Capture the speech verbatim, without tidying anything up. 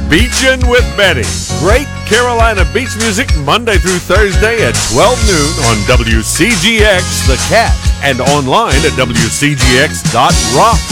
Beachin' with Betty. Great Carolina beach music Monday through Thursday at twelve noon on W C G X The Cat and online at W C G X dot rock.